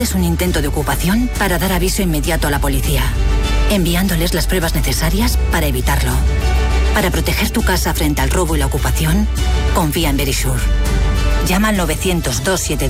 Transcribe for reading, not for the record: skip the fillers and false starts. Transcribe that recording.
Es un intento de ocupación para dar aviso inmediato a la policía, enviándoles las pruebas necesarias para evitarlo. Para proteger tu casa frente al robo y la ocupación, confía en Verisure. Llama al 900 272